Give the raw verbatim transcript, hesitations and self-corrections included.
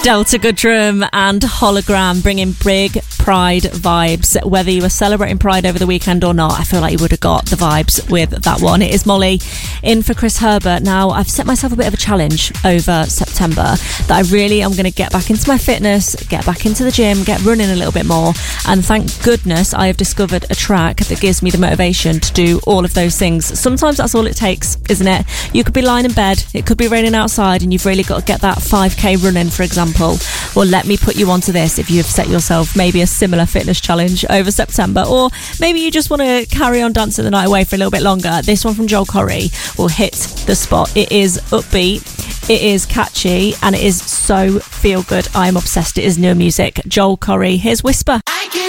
Delta Goodrum and Hologram bringing big Pride vibes. Whether you were celebrating Pride over the weekend or not, I feel like you would have got the vibes with that one. It is Molly in for Chris Herbert. Now, I've set myself a bit of a challenge over September that I really am going to get back into my fitness, get back into the gym, get running a little bit more. And thank goodness I have discovered a track that gives me the motivation to do all of those things. Sometimes that's all it takes, isn't it? You could be lying in bed, it could be raining outside, and you've really got to get that five k running, for example. Well, let me put you onto this if you've set yourself maybe a similar fitness challenge over September, or maybe you just want to carry on dancing the night away for a little bit longer. This one from Joel Corry will hit the spot. It is upbeat, it is catchy, and it is so feel good. I am obsessed. It is new music. Joel Corry, here's Whisper. I